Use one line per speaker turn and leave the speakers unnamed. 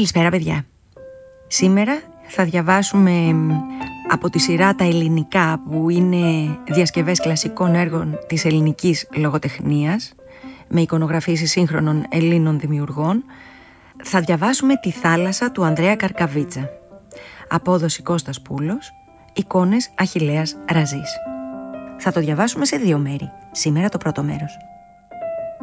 Καλησπέρα παιδιά. Σήμερα θα διαβάσουμε από τη σειρά τα ελληνικά, που είναι διασκευές κλασικών έργων της ελληνικής λογοτεχνίας με εικονογραφήσεις σύγχρονων Ελλήνων δημιουργών. Θα διαβάσουμε «Τη θάλασσα» του Ανδρέα Καρκαβίτσα. Απόδοση Κώστας Πούλος, εικόνες Αχιλλέας Ραζής. Θα το διαβάσουμε σε 2 μέρη. Σήμερα το πρώτο μέρος.